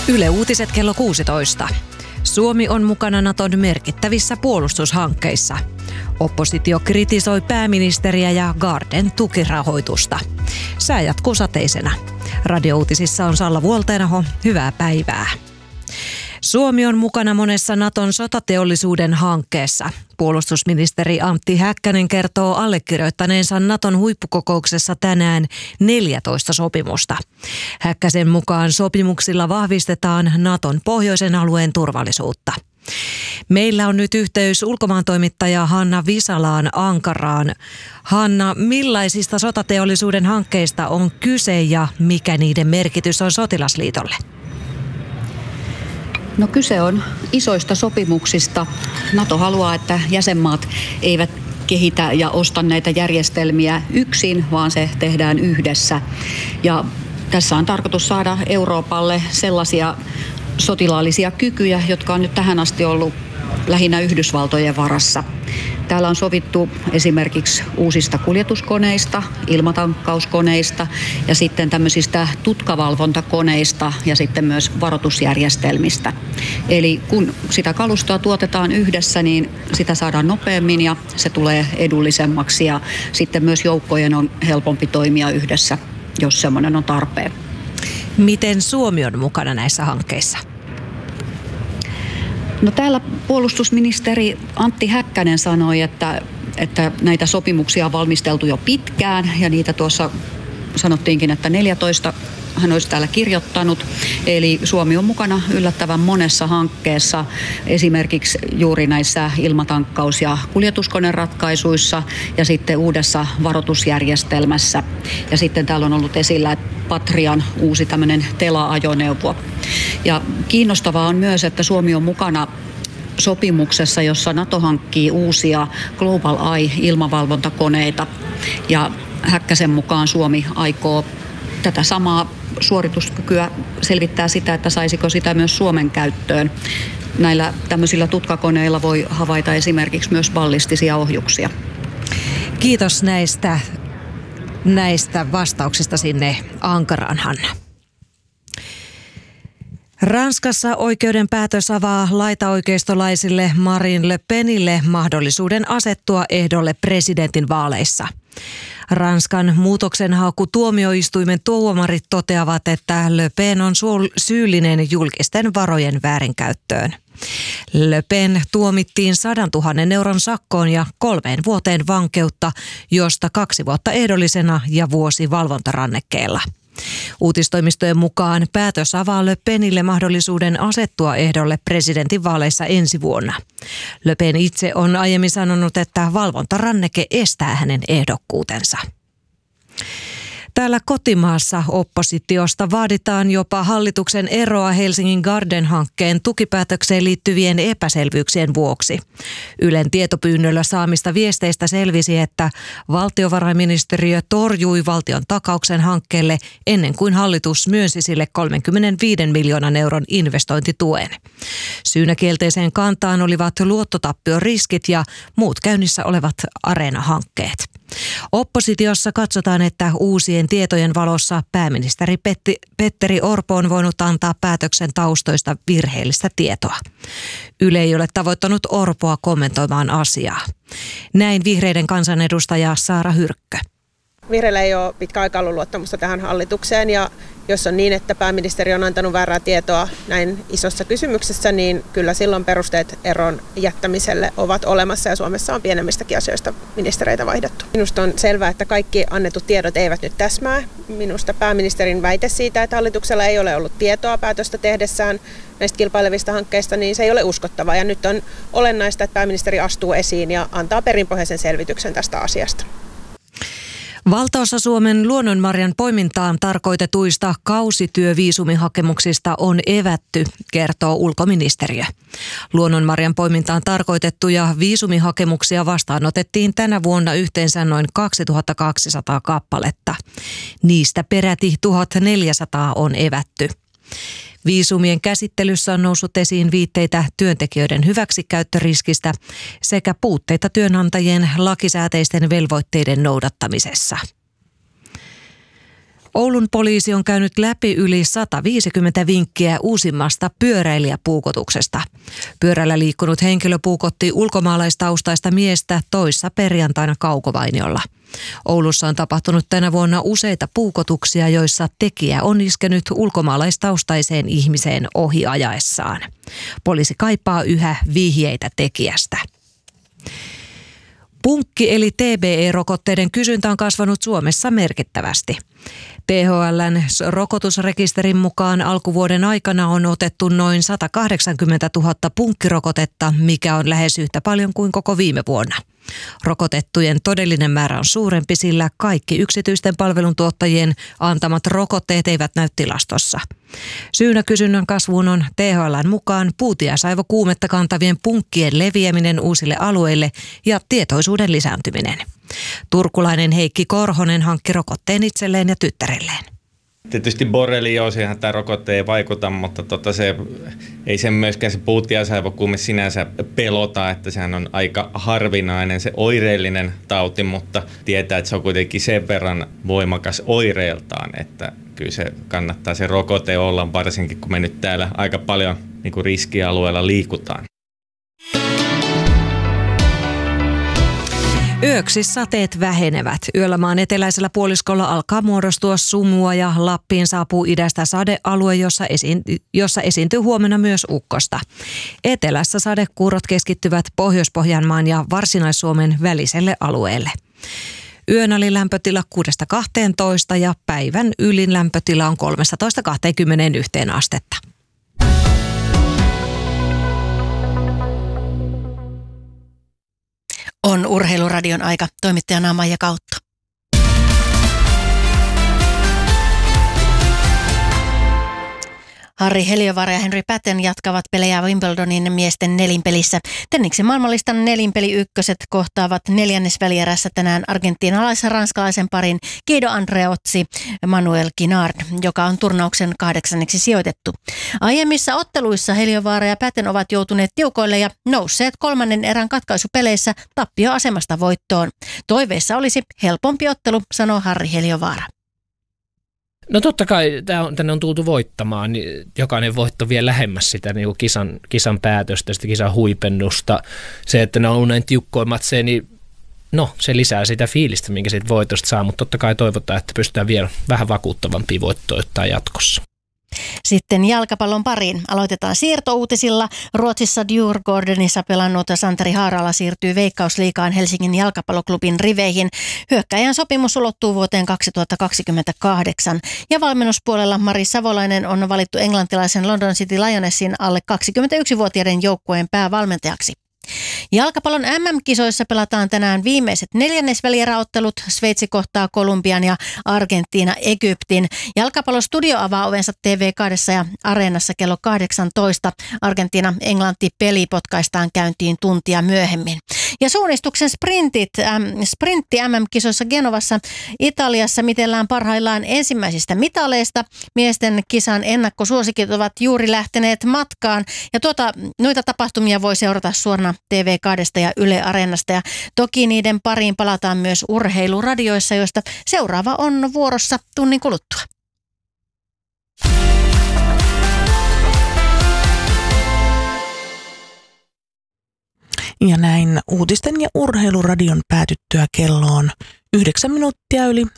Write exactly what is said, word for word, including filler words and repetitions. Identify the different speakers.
Speaker 1: Yle Uutiset kello kuusitoista. Suomi on mukana Naton merkittävissä puolustushankkeissa. Oppositio kritisoi pääministeriä ja Garden tukirahoitusta. Sää jatkuu sateisena. Radiouutisissa on Salla Vuolteenaho. Hyvää päivää. Suomi on mukana monessa Naton sotateollisuuden hankkeessa. Puolustusministeri Antti Häkkänen kertoo allekirjoittaneensa Naton huippukokouksessa tänään neljätoista sopimusta. Häkkäsen mukaan sopimuksilla vahvistetaan Naton pohjoisen alueen turvallisuutta. Meillä on nyt yhteys ulkomaantoimittaja Hanna Visalaan Ankaraan. Hanna, millaisista sotateollisuuden hankkeista on kyse ja mikä niiden merkitys on sotilasliitolle?
Speaker 2: No kyse on isoista sopimuksista. NATO haluaa, että jäsenmaat eivät kehitä ja osta näitä järjestelmiä yksin, vaan se tehdään yhdessä. Ja tässä on tarkoitus saada Euroopalle sellaisia sotilaallisia kykyjä, jotka on nyt tähän asti ollut lähinnä Yhdysvaltojen varassa. Täällä on sovittu esimerkiksi uusista kuljetuskoneista, ilmatankkauskoneista ja sitten tämmöisistä tutkavalvontakoneista ja sitten myös varoitusjärjestelmistä. Eli kun sitä kalustoa tuotetaan yhdessä, niin sitä saadaan nopeammin ja se tulee edullisemmaksi ja sitten myös joukkojen on helpompi toimia yhdessä, jos semmoinen on tarpeen.
Speaker 1: Miten Suomi on mukana näissä hankkeissa?
Speaker 2: No täällä puolustusministeri Antti Häkkänen sanoi, että, että näitä sopimuksia on valmisteltu jo pitkään ja niitä tuossa sanottiinkin, että neljätoista hän olisi täällä kirjoittanut. Eli Suomi on mukana yllättävän monessa hankkeessa, esimerkiksi juuri näissä ilmatankkaus- ja kuljetuskoneratkaisuissa ja sitten uudessa varoitusjärjestelmässä. Ja sitten täällä on ollut esillä Patrian uusi tämmöinen tela-ajoneuvo. Ja kiinnostavaa on myös, että Suomi on mukana sopimuksessa, jossa NATO hankkii uusia Global Eye-ilmavalvontakoneita. Ja Häkkäsen mukaan Suomi aikoo tätä samaa suorituskykyä selvittää sitä, että saisiko sitä myös Suomen käyttöön. Näillä tämmöisillä tutkakoneilla voi havaita esimerkiksi myös ballistisia ohjuksia.
Speaker 1: Kiitos näistä, näistä vastauksista sinne Ankaraan, Hanna. Ranskassa oikeuden päätös avaa laitaoikeistolaisille Marine Le Penille mahdollisuuden asettua ehdolle presidentin vaaleissa. Ranskan muutoksenhaku tuomioistuimen tuomarit toteavat, että Le Pen on syyllinen julkisten varojen väärinkäyttöön. Le Pen tuomittiin sadantuhannen euron sakkoon ja kolmeen vuoteen vankeutta, josta kaksi vuotta ehdollisena ja vuosi valvontarannekkeella. Uutistoimistojen mukaan päätös avaa Le Penille mahdollisuuden asettua ehdolle presidentinvaaleissa ensi vuonna. Le Pen itse on aiemmin sanonut, että valvontaranneke estää hänen ehdokkuutensa. Täällä kotimaassa oppositiosta vaaditaan jopa hallituksen eroa Helsingin Garden-hankkeen tukipäätökseen liittyvien epäselvyyksien vuoksi. Ylen tietopyynnöllä saamista viesteistä selvisi, että valtiovarainministeriö torjui valtion takauksen hankkeelle ennen kuin hallitus myönsi sille kolmekymmentäviisi miljoonan euron investointituen. Syynä kielteiseen kantaan olivat luottotappioriskit ja muut käynnissä olevat Areena-hankkeet. Oppositiossa katsotaan, että uusien tietojen valossa pääministeri Petti, Petteri Orpo on voinut antaa päätöksen taustoista virheellistä tietoa. Yle ei ole tavoittanut Orpoa kommentoimaan asiaa. Näin vihreiden kansanedustaja Saara Hyrkkö.
Speaker 3: Vihreillä ei ole pitkä aikaa ollut luottamusta tähän hallitukseen ja jos on niin, että pääministeri on antanut väärää tietoa näin isossa kysymyksessä, niin kyllä silloin perusteet eron jättämiselle ovat olemassa ja Suomessa on pienemmistäkin asioista ministereitä vaihdettu. Minusta on selvää, että kaikki annetut tiedot eivät nyt täsmää. Minusta pääministerin väite siitä, että hallituksella ei ole ollut tietoa päätöstä tehdessään näistä kilpailevista hankkeista, niin se ei ole uskottavaa ja nyt on olennaista, että pääministeri astuu esiin ja antaa perinpohjaisen selvityksen tästä asiasta.
Speaker 1: Valtaosa Suomen luonnonmarjan poimintaan tarkoitetuista kausityöviisumihakemuksista on evätty, kertoo ulkoministeriö. Luonnonmarjan poimintaan tarkoitettuja viisumihakemuksia vastaanotettiin tänä vuonna yhteensä noin kaksituhattakaksisataa kappaletta. Niistä peräti tuhatneljäsataa on evätty. Viisumien käsittelyssä on noussut esiin viitteitä työntekijöiden hyväksikäyttöriskistä sekä puutteita työnantajien lakisääteisten velvoitteiden noudattamisessa. Oulun poliisi on käynyt läpi yli sata viisikymmentä vinkkiä uusimmasta pyöräilijäpuukotuksesta. Pyörällä liikkunut henkilö puukotti ulkomaalaistaustaista miestä toissa perjantaina Kaukovainiolla. Oulussa on tapahtunut tänä vuonna useita puukotuksia, joissa tekijä on iskenyt ulkomaalaistaustaiseen ihmiseen ohi ajaessaan. Poliisi kaipaa yhä vihjeitä tekijästä. Punkki eli T B E-rokotteiden kysyntä on kasvanut Suomessa merkittävästi. T H L:n rokotusrekisterin mukaan alkuvuoden aikana on otettu noin sata kahdeksankymmentätuhatta punkkirokotetta, mikä on lähes yhtä paljon kuin koko viime vuonna. Rokotettujen todellinen määrä on suurempi, sillä kaikki yksityisten palveluntuottajien antamat rokotteet eivät näy tilastossa. Syynä kysynnän kasvuun on T H L:n mukaan puutiaisaivokuumetta kantavien punkkien leviäminen uusille alueille ja tietoisuuden lisääntyminen. Turkulainen Heikki Korhonen hankki rokotteen itselleen ja tyttärelleen.
Speaker 4: Tietysti borrelioosiinhan tämä rokotte ei vaikuta, mutta tota se, ei sen myöskään se puutiaisaivokuume sinänsä pelota, että sehän on aika harvinainen se oireellinen tauti, mutta tietää, että se on kuitenkin sen verran voimakas oireeltaan, että kyllä se kannattaa se rokote olla, varsinkin kun me nyt täällä aika paljon niin kuin riskialueella liikutaan.
Speaker 1: Yöksi sateet vähenevät. Yöllä maan eteläisellä puoliskolla alkaa muodostua sumua ja Lappiin saapuu idästä sadealue, jossa, esiin, jossa esiintyy huomenna myös ukkosta. Etelässä sadekuurot keskittyvät Pohjois-Pohjanmaan ja Varsinais-Suomen väliselle alueelle. Yön alin lämpötila kuudesta kahteentoista ja päivän ylin lämpötila on kolmetoista kaksikymmentäyksi astetta.
Speaker 5: On Urheiluradion aika. Toimittajana Maija Kautto. Harri Heliövaara ja Henry Patten jatkavat pelejä Wimbledonin miesten nelinpelissä. Tenniksen maailmanlistan nelinpeli ykköset kohtaavat neljännesvälierässä tänään argentiinalais-ranskalaisen parin Guido Andreozzi Manuel Kinard, joka on turnauksen kahdeksanneksi sijoitettu. Aiemmissa otteluissa Heliövaara ja Patten ovat joutuneet tiukoille ja nousseet kolmannen erän katkaisupeleissä tappioasemasta voittoon. Toiveissa olisi helpompi ottelu, sanoo Harri Heliövaara.
Speaker 6: No totta kai on, tänne on tultu voittamaan, niin jokainen voitto vie lähemmäs sitä niin kuin kisan, kisan päätöstä, sitä kisan huipennusta. Se, että ne on ollut näin tiukkoja matseja, niin no, se lisää sitä fiilistä, minkä siitä voitosta saa, mutta totta kai toivotaan, että pystytään vielä vähän vakuuttavampia voittoja ottaa jatkossa.
Speaker 5: Sitten jalkapallon pariin. Aloitetaan siirtouutisilla. Ruotsissa Djurgårdenissa pelannut Santeri Haarala siirtyy Veikkausliigaan Helsingin jalkapalloklubin riveihin. Hyökkäjän sopimus ulottuu vuoteen kaksituhattakaksikymmentäkahdeksan. Ja valmennuspuolella Mari Savolainen on valittu englantilaisen London City Lionessin alle kaksikymmentäyksivuotiaiden joukkueen päävalmentajaksi. Jalkapallon M M-kisoissa pelataan tänään viimeiset neljännesvälieräottelut. Sveitsi kohtaa Kolumbian ja Argentiina Egyptin. Jalkapallostudio avaa ovensa T V kaksi ja Areenassa kello kahdeksantoista. Argentiina-Englanti-peli potkaistaan käyntiin tuntia myöhemmin. Ja suunnistuksen sprintit, ähm, sprintti M M-kisoissa Genovassa Italiassa mitellään parhaillaan ensimmäisistä mitaleista. Miesten kisan ennakkosuosikit ovat juuri lähteneet matkaan ja tuota, noita tapahtumia voi seurata suorana T V kaksi ja Yle Areenasta ja toki niiden pariin palataan myös urheiluradioissa, joista seuraava on vuorossa tunnin kuluttua.
Speaker 7: Ja näin uutisten ja urheiluradion päätyttyä kelloon yhdeksän minuuttia yli